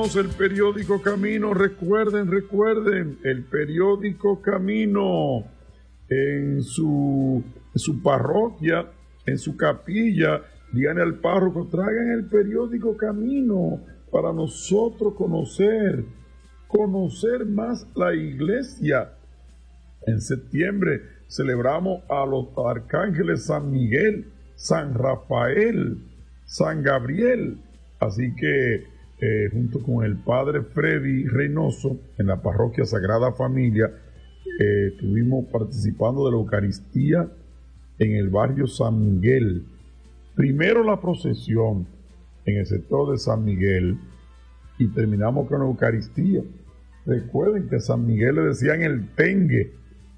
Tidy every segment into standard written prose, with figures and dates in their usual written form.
tenemos el periódico Camino. Recuerden, el periódico Camino en su parroquia, en su capilla. Díganle al párroco, traigan el periódico Camino para nosotros conocer más la iglesia. En septiembre celebramos a los arcángeles San Miguel, San Rafael, San Gabriel. Así que junto con el padre Freddy Reynoso en la parroquia Sagrada Familia, estuvimos participando de la Eucaristía en el barrio San Miguel. Primero la procesión en el sector de San Miguel y terminamos con la Eucaristía. Recuerden que a San Miguel le decían el tengue,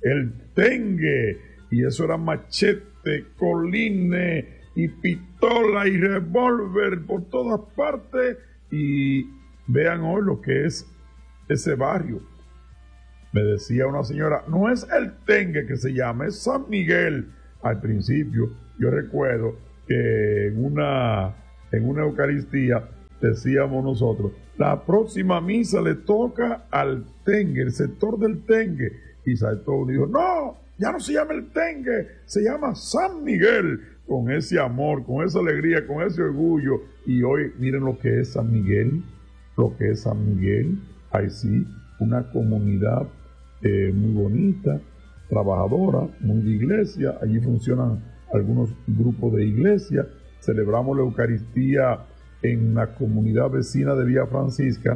y eso era machete, colines y pistola y revólver por todas partes. Y vean hoy lo que es ese barrio. Me decía una señora, no es el tengue que se llama, es San Miguel. Al principio yo recuerdo que en una Eucaristía decíamos nosotros, la próxima misa le toca al tengue, el sector del tengue. Y saltó uno y dijo, no, ya no se llama el tengue, se llama San Miguel. Con ese amor, con esa alegría, con ese orgullo. Y hoy miren lo que es San Miguel, ahí sí, una comunidad muy bonita, trabajadora, muy de iglesia. Allí funcionan algunos grupos de iglesia. Celebramos la Eucaristía en la comunidad vecina de Villa Francisca,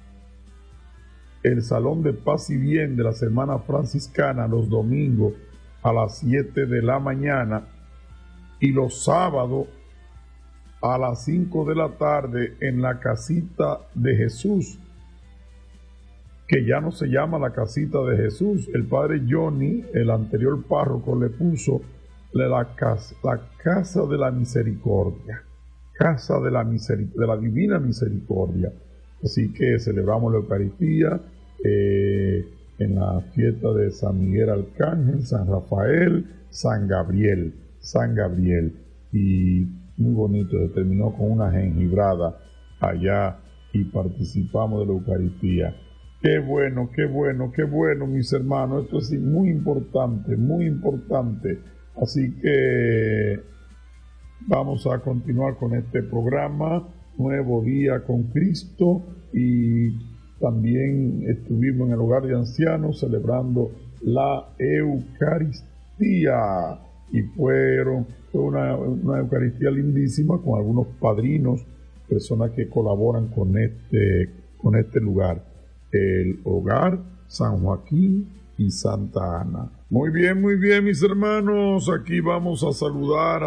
el Salón de Paz y Bien de la Semana Franciscana, los domingos a las 7 de la mañana y los sábados a las 5 de la tarde en la Casita de Jesús, que ya no se llama la Casita de Jesús. El padre Johnny, el anterior párroco, le puso la Casa de la Misericordia, Casa de la Divina Misericordia. Así que celebramos la Eucaristía en la fiesta de San Miguel Arcángel, San Rafael, San Gabriel, y muy bonito. Se terminó con una jengibrada allá y participamos de la Eucaristía. Qué bueno, mis hermanos. Esto es muy importante. Así que vamos a continuar con este programa, Nuevo Día con Cristo, y también estuvimos en el hogar de ancianos celebrando la Eucaristía, y fue una Eucaristía lindísima con algunos padrinos, personas que colaboran con este lugar, el hogar San Joaquín y Santa Ana. Muy bien, mis hermanos. Aquí vamos a saludar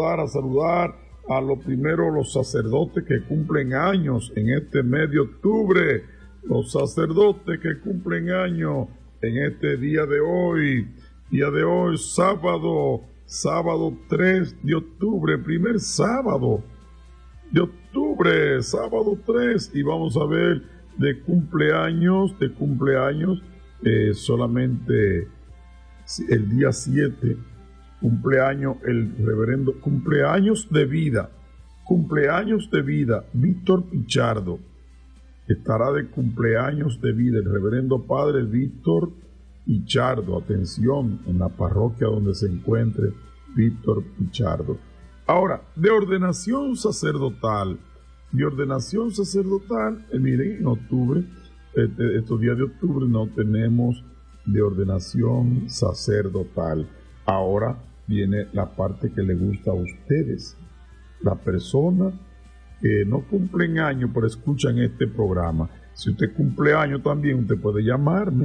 a lo primero los sacerdotes que cumplen años en este mes de octubre. Los sacerdotes que cumplen años en este día de hoy, sábado 3 de octubre, primer sábado de octubre, sábado 3, y vamos a ver de cumpleaños, solamente el día 7, cumpleaños el reverendo, cumpleaños de vida, Víctor Pichardo. Estará de cumpleaños de vida el reverendo padre Víctor Pichardo. Atención, en la parroquia donde se encuentre Víctor Pichardo. Ahora, de ordenación sacerdotal, miren, en octubre, estos días de octubre no tenemos de ordenación sacerdotal. Ahora viene la parte que le gusta a ustedes. La persona que no cumplen años pero escuchan este programa. Si usted cumple años también, usted puede llamarme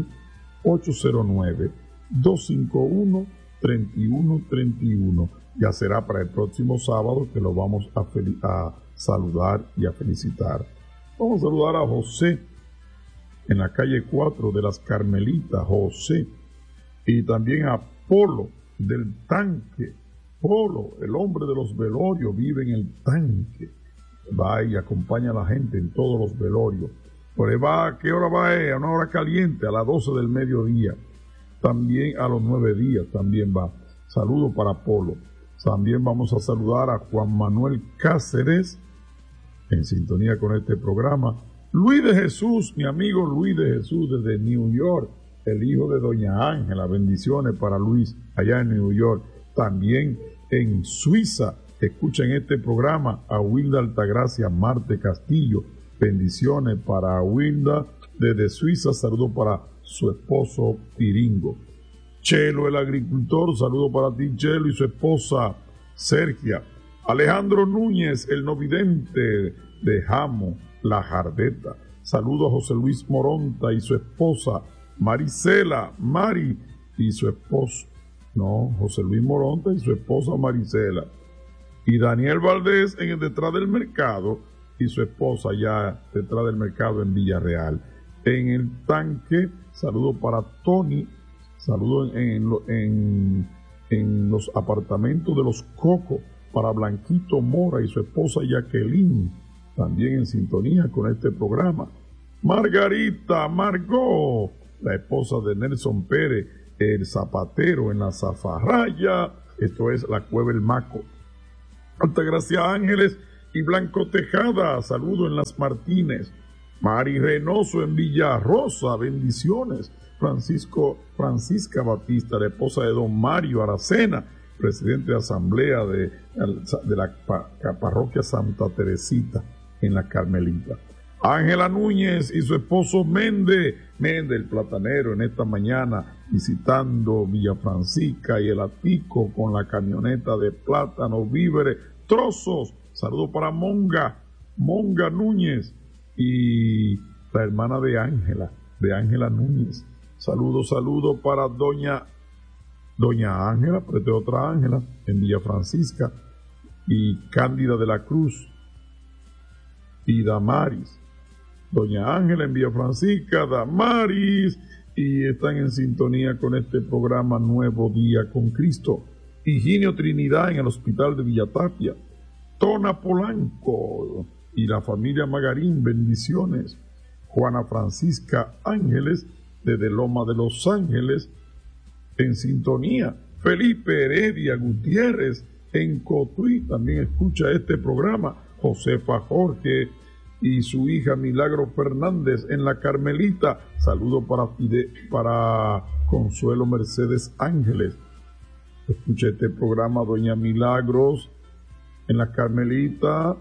809-251-3131. Ya será para el próximo sábado que lo vamos a saludar y a felicitar. Vamos a saludar a José en la calle 4 de las Carmelitas, José, y también a Polo del Tanque. Polo, el hombre de los velorios, vive en el Tanque. Va y acompaña a la gente en todos los velorios. Por ahí va, ¿a qué hora va? A una hora caliente, a las 12 del mediodía. También a los 9 días también va. Saludo para Polo. También vamos a saludar a Juan Manuel Cáceres, en sintonía con este programa. Luis de Jesús, mi amigo Luis de Jesús desde New York, el hijo de doña Ángela, bendiciones para Luis allá en New York. También en Suiza, escuchen este programa a Wilda Altagracia Marte Castillo, bendiciones para Wilda desde Suiza, saludo para su esposo Tiringo. Chelo el agricultor, saludo para ti Chelo y su esposa Sergia. Alejandro Núñez, el novidente de Jamo, La Jardeta. Saludo a José Luis Moronta y su esposa Marisela, Mari y su esposo. No, José Luis Moronta y su esposa Marisela. Y Daniel Valdés en el detrás del mercado y su esposa ya detrás del mercado en Villarreal. En el tanque, saludo para Tony, saludo en los apartamentos de Los Cocos para Blanquito Mora y su esposa Jacqueline, también en sintonía con este programa. Margarita Margot, la esposa de Nelson Pérez, el zapatero en la Zafarraya, esto es la Cueva El Maco. Altagracia Ángeles y Blanco Tejada, saludo en Las Martínez. Mari Reynoso en Villarrosa, bendiciones. Francisca Batista, la esposa de don Mario Aracena, presidente de asamblea de la parroquia Santa Teresita en la Carmelita. Ángela Núñez y su esposo Méndez el platanero, en esta mañana visitando Villa Francisca y el Atico con la camioneta de plátanos, víveres, trozos. Saludo para Monga Núñez y la hermana de Ángela Núñez. Saludo para doña Ángela, pero esta otra Ángela en Villa Francisca, y Cándida de la Cruz y Damaris. Doña Ángela en Villa Francisca, Damaris, y están en sintonía con este programa Nuevo Día con Cristo. Higinio Trinidad en el Hospital de Villatapia. Tona Polanco y la familia Magarín, bendiciones. Juana Francisca Ángeles desde Loma de Los Ángeles en sintonía. Felipe Heredia Gutiérrez en Cotuí también escucha este programa. Josefa Jorge y su hija Milagro Fernández en la Carmelita. Saludo para Consuelo Mercedes Ángeles. Escucha este programa doña Milagros en la Carmelita.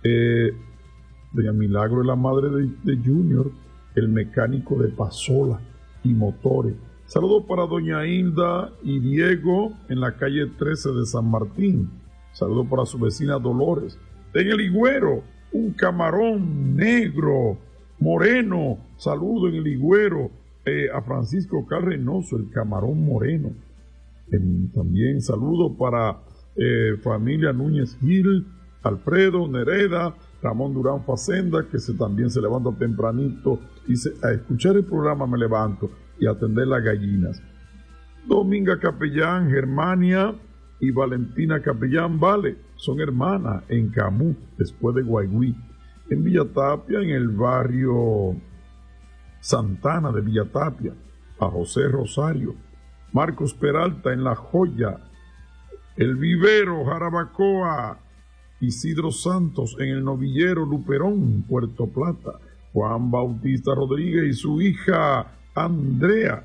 Doña Milagro es la madre de Junior, el mecánico de pasola y motores. Saludos para doña Hilda y Diego en la calle 13 de San Martín. Saludos para su vecina Dolores. En el Higüero, un camarón negro, moreno. Saludo en el Higüero a Francisco Carrenoso, el camarón moreno. También saludo para familia Núñez Gil, Alfredo Nereda, Ramón Durán Facenda, que también se levanta tempranito. Dice, a escuchar el programa me levanto y a atender las gallinas. Dominga Capellán, Germania y Valentina Capellán, vale, son hermanas en Camú, después de Guayguí. En Villatapia, en el barrio Santana de Villatapia, a José Rosario. Marcos Peralta en La Joya, El Vivero, Jarabacoa. Isidro Santos en el Novillero Luperón, Puerto Plata. Juan Bautista Rodríguez y su hija Andrea.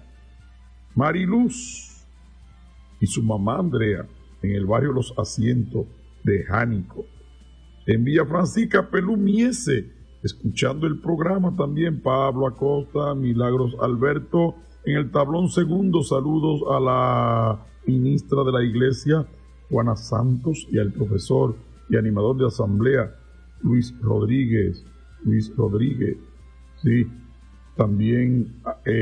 Mariluz y su mamá Andrea en el barrio Los Asientos de Jánico. En Villa Francisca, Pelú Miese, escuchando el programa también Pablo Acosta, Milagros Alberto. En el tablón segundo, saludos a la ministra de la iglesia, Juana Santos, y al profesor y animador de asamblea, Luis Rodríguez, sí, también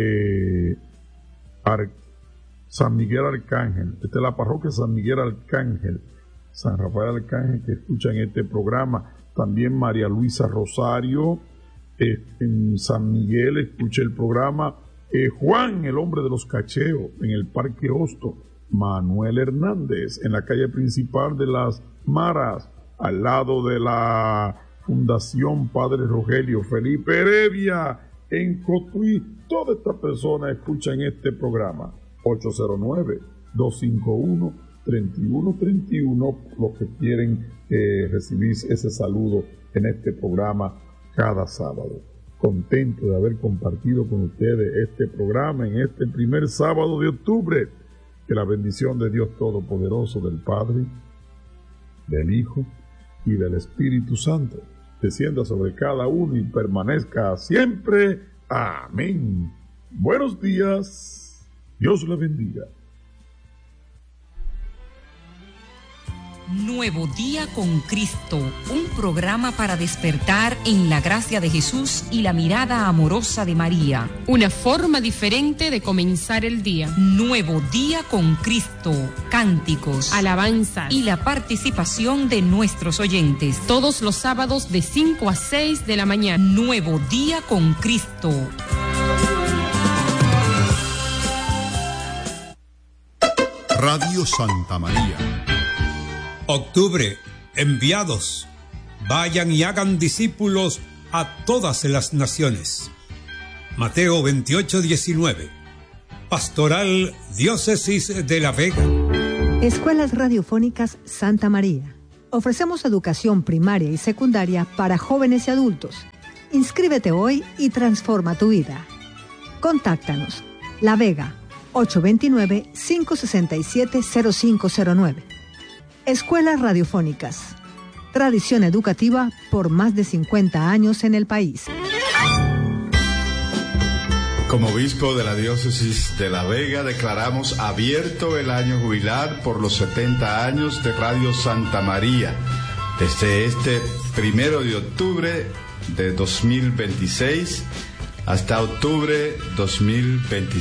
San Miguel Arcángel. Esta es la parroquia San Miguel Arcángel, San Rafael Arcángel, que escuchan este programa. También María Luisa Rosario en San Miguel escucha el programa. Juan, el hombre de los cacheos, en el Parque Hosto. Manuel Hernández en la calle principal de Las Maras, al lado de la Fundación Padre Rogelio. Felipe Heredia en Cotuí. Todas estas personas escuchan este programa. 809-251-3131, los que quieren recibir ese saludo en este programa cada sábado. contento de haber compartido con ustedes este programa en este primer sábado de octubre. Que la bendición de Dios Todopoderoso, del Padre, del Hijo y del Espíritu Santo descienda sobre cada uno y permanezca siempre. Amén. Buenos días. Dios le bendiga. Nuevo Día con Cristo, un programa para despertar en la gracia de Jesús y la mirada amorosa de María. Una forma diferente de comenzar el día. Nuevo Día con Cristo, cánticos, alabanzas y la participación de nuestros oyentes. Todos los sábados de 5 a 6 de la mañana. Nuevo Día con Cristo. Radio Santa María. Octubre, enviados, vayan y hagan discípulos a todas las naciones. Mateo 28:19. Pastoral Diócesis de La Vega. Escuelas Radiofónicas Santa María. Ofrecemos educación primaria y secundaria para jóvenes y adultos. Inscríbete hoy y transforma tu vida. Contáctanos. La Vega, 829-567-0509. Escuelas Radiofónicas. Tradición educativa por más de 50 años en el país. Como obispo de la diócesis de La Vega, declaramos abierto el año jubilar por los 70 años de Radio Santa María. Desde este 1 de octubre de 2026 hasta octubre 2027.